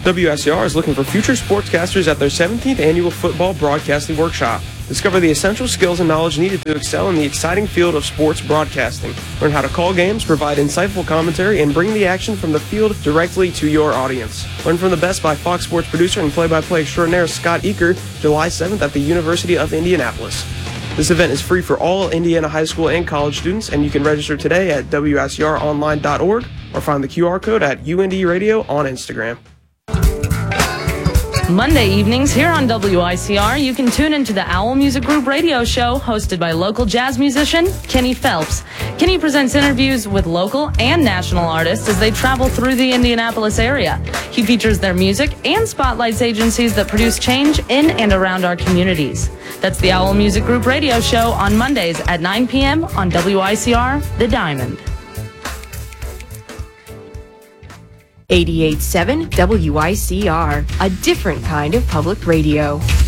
WSCR is looking for future sportscasters at their 17th annual football broadcasting workshop. Discover the essential skills and knowledge needed to excel in the exciting field of sports broadcasting. Learn how to call games, provide insightful commentary, and bring the action from the field directly to your audience. Learn from the best by Fox Sports producer and play-by-play extraordinaire Scott Eaker, July 7th at the University of Indianapolis. This event is free for all Indiana high school and college students, and you can register today at WSCRonline.org or find the QR code at UND Radio on Instagram. Monday evenings here on WICR, you can tune into the Owl Music Group radio show hosted by local jazz musician Kenny Phelps. Kenny presents interviews with local and national artists as they travel through the Indianapolis area. He features their music and spotlights agencies that produce change in and around our communities. That's the Owl Music Group radio show on Mondays at 9 p.m. on WICR, The Diamond. 88.7 WICR, a different kind of public radio.